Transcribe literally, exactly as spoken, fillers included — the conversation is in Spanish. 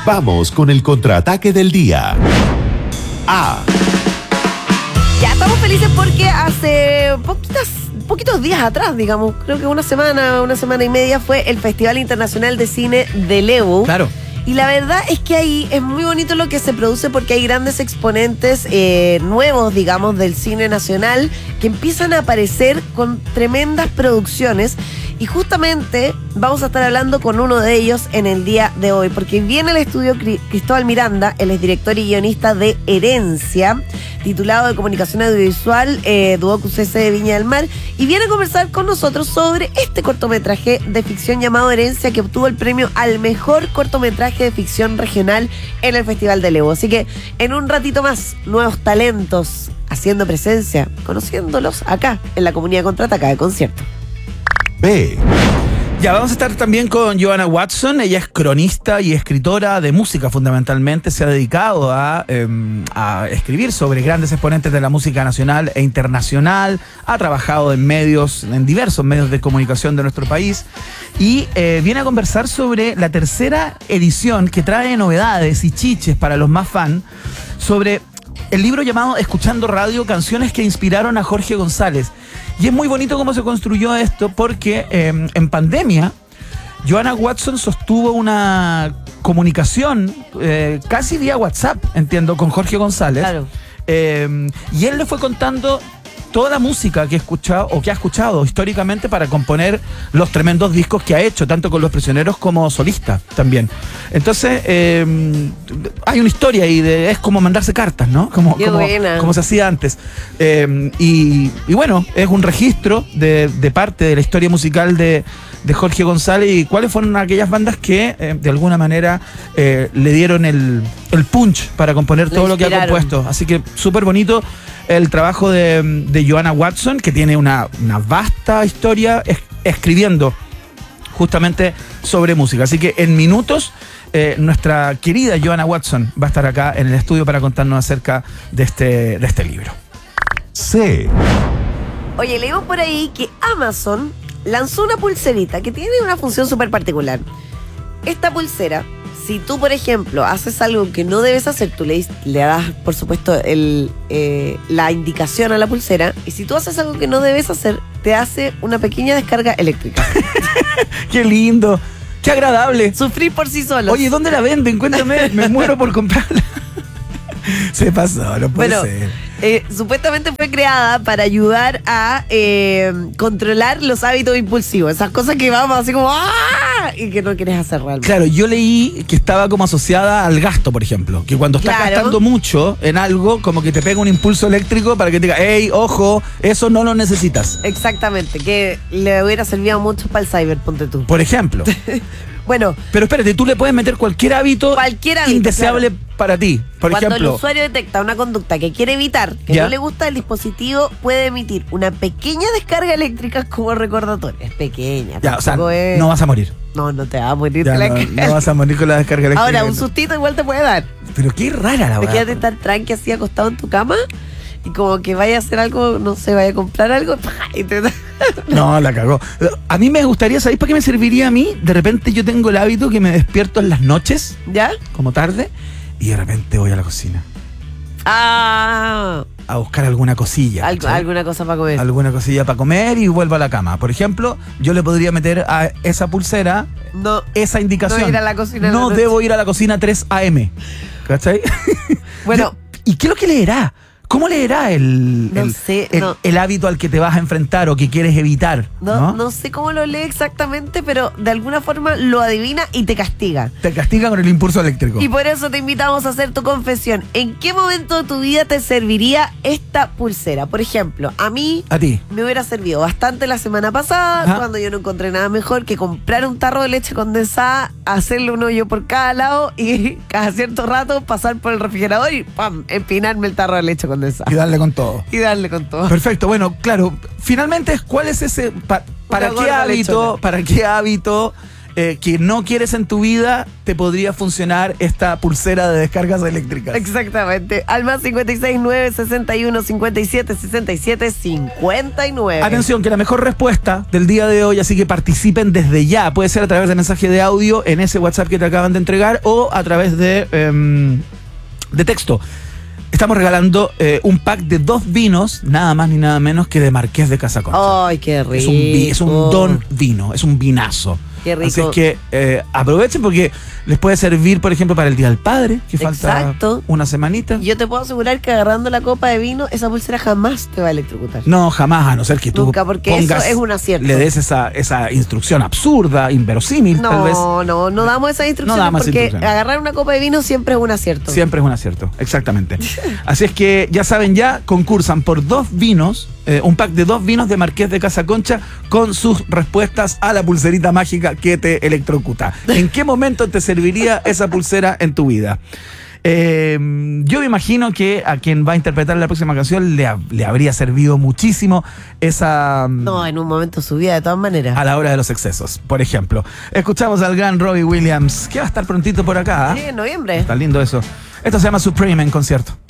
Vamos con el contraataque del día. A. Ya estamos felices porque hace poquitas, poquitos días atrás, digamos, creo que una semana, una semana y media, fue el Festival Internacional de Cine de Lebu. Claro. Y la verdad es que ahí es muy bonito lo que se produce porque hay grandes exponentes eh, nuevos, digamos, del cine nacional que empiezan a aparecer con tremendas producciones. Y justamente vamos a estar hablando con uno de ellos en el día de hoy, porque viene al estudio Cristóbal Miranda, él es director y guionista de Herencia, titulado de Comunicación Audiovisual, eh, Duoc U C C de Viña del Mar, y viene a conversar con nosotros sobre este cortometraje de ficción llamado Herencia, que obtuvo el premio al mejor cortometraje de ficción regional en el Festival de Lebu. Así que en un ratito más, nuevos talentos haciendo presencia, conociéndolos acá en la comunidad Contraataca de Concierto. B. Ya, vamos a estar también con Joanna Watson. Ella es cronista y escritora de música, fundamentalmente. Se ha dedicado a, eh, a escribir sobre grandes exponentes de la música nacional e internacional. Ha trabajado en medios, en diversos medios de comunicación de nuestro país. Y eh, viene a conversar sobre la tercera edición que trae novedades y chiches para los más fan sobre el libro llamado Escuchando Radio, canciones que inspiraron a Jorge González. Y es muy bonito cómo se construyó esto porque eh, en pandemia Joanna Watson sostuvo una comunicación eh, casi vía WhatsApp, entiendo, con Jorge González. Claro. Eh, y él le fue contando toda la música que ha escuchado o que ha escuchado históricamente para componer los tremendos discos que ha hecho, tanto con Los Prisioneros como solista también. Entonces, eh, hay una historia ahí, de, es como mandarse cartas, ¿no? Como, Qué como, buena. como se hacía antes. Eh, y, y bueno, es un registro de, de parte de la historia musical de, de Jorge González y cuáles fueron aquellas bandas que eh, de alguna manera eh, le dieron el, el punch para componer todo lo que ha compuesto. Así que súper bonito el trabajo de, de Joanna Watson, que tiene una, una vasta historia es, escribiendo justamente sobre música. Así que en minutos eh, nuestra querida Joanna Watson va a estar acá en el estudio para contarnos acerca de este, de este libro. C. Oye, leímos por ahí que Amazon lanzó una pulserita que tiene una función súper particular. Esta pulsera, si tú, por ejemplo, haces algo que no debes hacer, tú le, le das, por supuesto, el, eh, la indicación a la pulsera, y si tú haces algo que no debes hacer, te hace una pequeña descarga eléctrica. ¡Qué lindo! ¡Qué agradable! Sufrir por sí solo. Oye, ¿dónde la venden? Cuéntame, me muero por comprarla. Se pasó, no puede bueno, ser. Eh, supuestamente fue creada para ayudar a eh, controlar los hábitos impulsivos, esas cosas que vamos así como ¡ah! Y que no quieres hacer realmente. Claro, yo leí que estaba como asociada al gasto, por ejemplo, que cuando estás Claro. gastando mucho en algo, como que te pega un impulso eléctrico para que te diga, hey, ojo, eso no lo necesitas. Exactamente, que le hubiera servido mucho para el cyber, ponte tú. Por ejemplo. Bueno, Pero espérate, tú le puedes meter cualquier hábito, Cualquier hábito, indeseable para ti. Por cuando ejemplo, el usuario detecta una conducta que quiere evitar, que Ya. no le gusta, el dispositivo puede emitir una pequeña descarga eléctrica como recordatorio. Es pequeña, ya, o sea, tampoco es... no vas a morir. No, no te vas a morir. Ya, de la no, descarga. no vas a morir con la descarga eléctrica. Ahora, un sustito igual te puede dar. Pero qué rara la Te verdad. quedas estar tranqui así acostado en tu cama y como que vaya a hacer algo, no sé, vaya a comprar algo y te... No, la cagó. A mí me gustaría, ¿sabéis para qué me serviría a mí? De repente yo tengo el hábito que me despierto en las noches, ¿Ya? como tarde, y de repente voy a la cocina Ah, a buscar alguna cosilla. algo, ¿cachai? alguna cosa para comer. Alguna cosilla para comer y vuelvo a la cama. Por ejemplo, yo le podría meter a esa pulsera No, esa indicación. No ir a la cocina en la No noche. debo ir a la cocina tres a eme. ¿Cachai? Bueno. ¿Y qué es lo que leerá? ¿Cómo leerá el, No el, sé, el, no. el hábito al que te vas a enfrentar o que quieres evitar? no, ¿no? no sé cómo lo lee exactamente, pero de alguna forma lo adivina y te castiga. Te castiga con el impulso eléctrico. Y por eso te invitamos a hacer tu confesión. ¿En qué momento de tu vida te serviría esta pulsera? Por ejemplo, a mí A ti. me hubiera servido bastante la semana pasada, Ajá. cuando yo no encontré nada mejor que comprar un tarro de leche condensada, hacerle un hoyo por cada lado y cada cierto rato pasar por el refrigerador y ¡pam! Empinarme el tarro de leche condensada. Y darle con todo. Y darle con todo. Perfecto, bueno, claro, finalmente, ¿cuál es ese, pa- para Una qué gorda hábito, lechona. para qué hábito eh, que no quieres en tu vida, te podría funcionar esta pulsera de descargas eléctricas. Exactamente. Al más cincuenta y seis, nueve sesenta y uno, cincuenta y siete, sesenta y siete, cincuenta y nueve. Atención, que la mejor respuesta del día de hoy, así que participen desde ya. Puede ser a través de mensaje de audio en ese WhatsApp que te acaban de entregar o a través de, um, de texto. Estamos regalando eh, un pack de dos vinos, nada más ni nada menos que de Marqués de Casa Concha. ¡Ay, qué rico! Es un, vi- es un don vino, es un vinazo. Qué rico. Así es que eh, aprovechen porque les puede servir, por ejemplo, para el Día del Padre, que falta Exacto. una semanita. Yo te puedo asegurar que agarrando la copa de vino, esa pulsera jamás te va a electrocutar. No, jamás, a no ser que tú Nunca, porque pongas, eso es un acierto. le des esa, esa instrucción absurda, inverosímil, tal vez. No, no, no damos esas instrucciones No damos porque instrucciones. agarrar una copa de vino siempre es un acierto. Siempre es un acierto, exactamente. Así es que ya saben, ya concursan por dos vinos, eh, un pack de dos vinos de Marqués de Casa Concha con sus respuestas a la pulserita mágica que te electrocuta. ¿En qué momento te serviría esa pulsera en tu vida? Eh, yo me imagino que a quien va a interpretar la próxima canción le, ha- le habría servido muchísimo esa... No, en un momento su vida, de todas maneras. a la hora de los excesos, por ejemplo. Escuchamos al gran Robbie Williams, que va a estar prontito por acá. ¿eh? Sí, en noviembre. Está lindo eso. Esto se llama Supreme en concierto.